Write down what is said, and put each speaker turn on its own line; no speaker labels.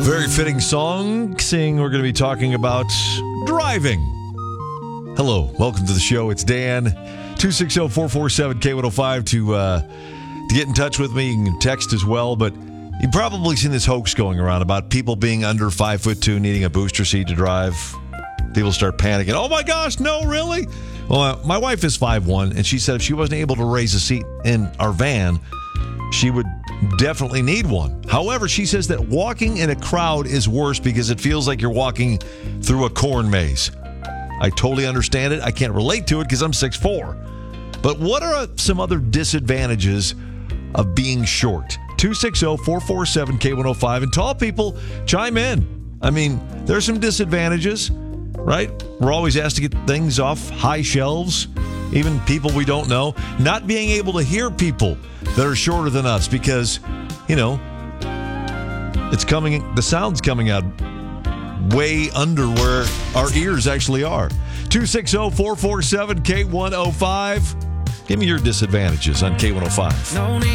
Very fitting song, seeing we're going to be talking about driving. Hello, welcome to the show. It's Dan, 260-447-K105 to get in touch with me. You can text as well, but you've probably seen this hoax going around about people being under 5'2", needing a booster seat to drive. People start panicking. Oh my gosh, no, really? Well, my wife is 5'1", and she said if she wasn't able to raise a seat in our van, she would definitely need one. However, she says that walking in a crowd is worse because it feels like you're walking through a corn maze. I totally understand it. I can't relate to it because I'm 6'4". But what are some other disadvantages of being short? 260-447-K105. And tall people, chime in. I mean, there's some disadvantages, right? We're always asked to get things off high shelves, even people we don't know. Not being able to hear people that are shorter than us because, you know, the sound's coming out way under where our ears actually are. 260-447-K105. Give me your disadvantages on K105.